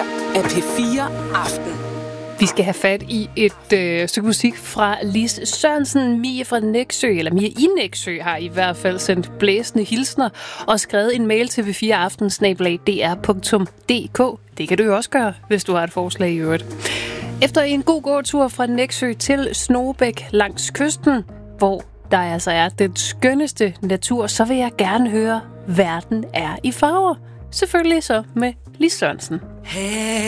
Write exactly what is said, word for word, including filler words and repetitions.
er P fire Aften. Vi skal have fat i et øh, stykke musik fra Lis Sørensen. Mie fra Nexø, eller Mie i Nexø, har i hvert fald sendt blæsende hilsner og skrevet en mail til p fire aften snabel-a d r punktum d k. Det kan du jo også gøre, hvis du har et forslag i øvrigt. Efter en god gåtur fra Nexø til Snogebæk langs kysten, hvor der altså er den skønneste natur, så vil jeg gerne høre, verden er i farver. Selvfølgelig så med Lis Sørensen. Hey.